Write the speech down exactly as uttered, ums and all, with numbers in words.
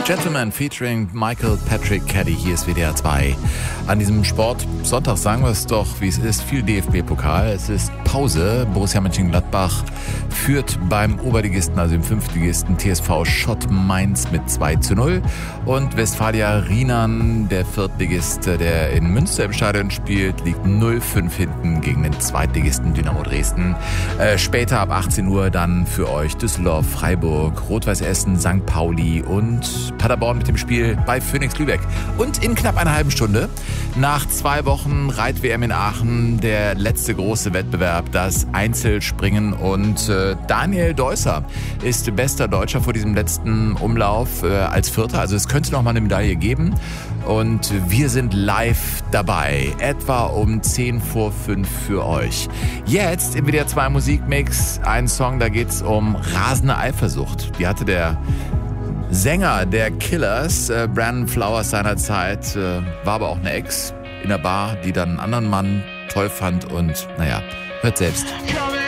Gentleman featuring Michael Patrick Caddy. Hier ist W D R zwei. An diesem Sportsonntag sagen wir es doch, wie es ist. Viel D F B-Pokal. Es ist Pause. Borussia Mönchengladbach führt beim Oberligisten, also dem Fünftligisten T S V Schott Mainz mit zwei zu null. Und Westfalia Rienan, der Viertligist, der in Münster im Stadion spielt, liegt null fünf hinten gegen den Zweitligisten Dynamo Dresden. Äh, später ab achtzehn Uhr dann für euch Düsseldorf, Freiburg, Rot-Weiß Essen, Sankt Pauli und Paderborn mit dem Spiel bei Phoenix Lübeck. Und in knapp einer halben Stunde, nach zwei Wochen Reit-W M in Aachen, der letzte große Wettbewerb, das Einzelspringen. Und äh, Daniel Deusser ist bester Deutscher vor diesem letzten Umlauf äh, als Vierter. Also es könnte noch mal eine Medaille geben. Und wir sind live dabei, etwa um zehn vor fünf für euch. Jetzt im W D R zwei Musikmix ein Song, da geht's um rasende Eifersucht. Die hatte der Sänger der Killers, äh, Brandon Flowers seinerzeit, äh, war aber auch eine Ex in der Bar, die dann einen anderen Mann toll fand und naja, hört selbst.